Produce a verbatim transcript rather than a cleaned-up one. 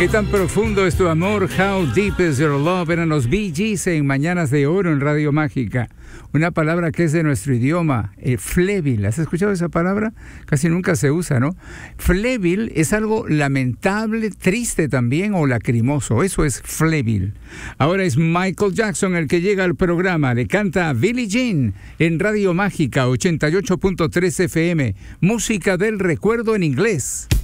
¿Qué tan profundo es tu amor? How deep is your love? Eran los Bee Gees en Mañanas de Oro en Radio Mágica. Una palabra que es de nuestro idioma, eh, flébil. ¿Has escuchado esa palabra? Casi nunca se usa, ¿no? Flébil es algo lamentable, triste también o lacrimoso. Eso es flébil. Ahora es Michael Jackson el que llega al programa. Le canta Billie Jean en Radio Mágica ochenta y ocho punto tres F M. Música del recuerdo en inglés.